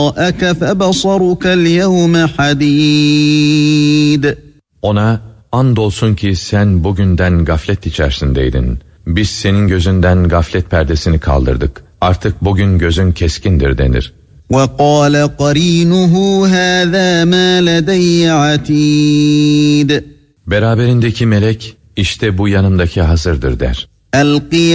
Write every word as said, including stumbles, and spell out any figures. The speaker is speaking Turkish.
فَبَصَرُكَ الْيَوْمَ حَدِيدٌ. Ona andolsun ki sen bugünden gaflet içerisindeydin. Biz senin gözünden gaflet perdesini kaldırdık. Artık bugün gözün keskindir denir. وَقَالَ قَرِينُهُ هَذَا مَا لَدَيَّ عَتِيدٌ. Beraberindeki melek işte bu yanımdaki hazırdır der. أَلْقِيَ